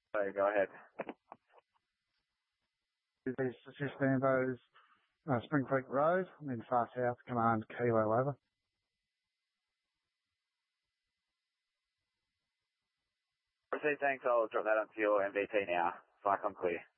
So go ahead. These assist Ambos, Spring Creek Road, and then far south, command Kilo over. Proceed, thanks. I'll drop that onto your MVT now. Cyclone clear.